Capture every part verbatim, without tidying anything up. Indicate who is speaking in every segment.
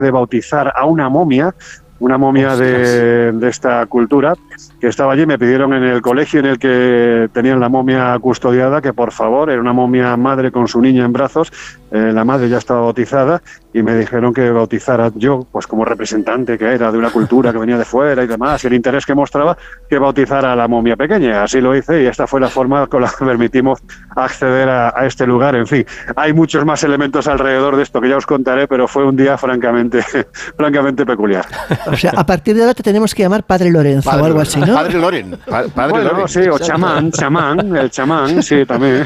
Speaker 1: de bautizar a una momia, una momia de, de esta cultura, que estaba allí. Me pidieron en el colegio en el que tenían la momia custodiada que por favor, era una momia madre con su niña en brazos, eh, la madre ya estaba bautizada y me dijeron que bautizara yo, pues como representante que era de una cultura que venía de fuera y demás, y el interés que mostraba, que bautizara a la momia pequeña. Así lo hice y esta fue la forma con la que permitimos acceder a, a este lugar. En fin, hay muchos más elementos alrededor de esto que ya os contaré, pero fue un día francamente, francamente peculiar.
Speaker 2: O sea, a partir de ahora te tenemos que llamar Padre Lorenzo
Speaker 3: Padre,
Speaker 2: o algo así, ¿no?
Speaker 3: Padre Loren. Pa- padre
Speaker 1: Bueno,
Speaker 3: Loren.
Speaker 1: sí, o chamán, chamán, el chamán, sí, también.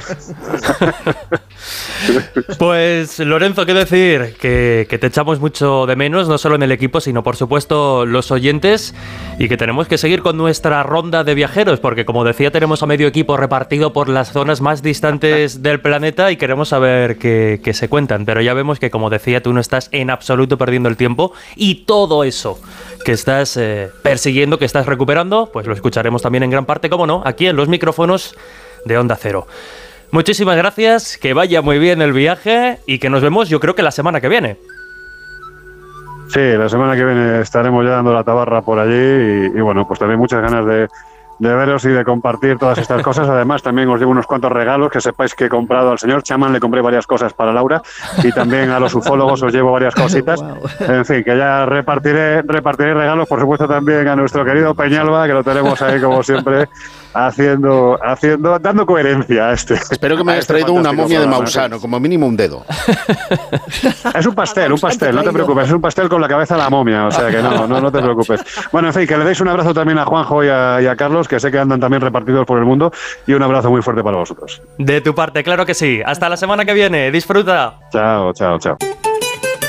Speaker 4: Pues Lorenzo, ¿qué decir? Que, que te echamos mucho de menos, no solo en el equipo, sino por supuesto los oyentes, y que tenemos que seguir con nuestra ronda de viajeros, porque como decía, tenemos a medio equipo repartido por las zonas más distantes del planeta y queremos saber qué, qué se cuentan. Pero ya vemos que, como decía, tú no estás en absoluto perdiendo el tiempo, y todo eso que estás eh, persiguiendo, que estás recuperando, pues lo escucharemos también en gran parte, como no, aquí en los micrófonos de Onda Cero. Muchísimas gracias, que vaya muy bien el viaje y que nos vemos, yo creo que la semana que viene.
Speaker 1: Sí, la semana que viene estaremos ya dando la tabarra por allí y, y bueno, pues también muchas ganas de, de veros y de compartir todas estas cosas. Además, también os llevo unos cuantos regalos, que sepáis que he comprado al señor chamán, le compré varias cosas para Laura, y también a los ufólogos os llevo varias cositas. En fin, que ya repartiré, repartiré regalos, por supuesto también a nuestro querido Peñalba, que lo tenemos ahí como siempre, haciendo, haciendo, dando coherencia a este.
Speaker 3: Espero que me hayas
Speaker 1: este
Speaker 3: traído una momia de
Speaker 1: programa.
Speaker 3: Mausano, como mínimo un dedo.
Speaker 1: Es un pastel, un pastel, no te preocupes, es un pastel con la cabeza de la momia, o sea que no, no, no te preocupes. Bueno, en fin, que le deis un abrazo también a Juanjo y a, y a Carlos, que sé que andan también repartidos por el mundo, y un abrazo muy fuerte para vosotros.
Speaker 4: De tu parte, claro que sí. Hasta la semana que viene. Disfruta.
Speaker 1: Chao, chao, chao.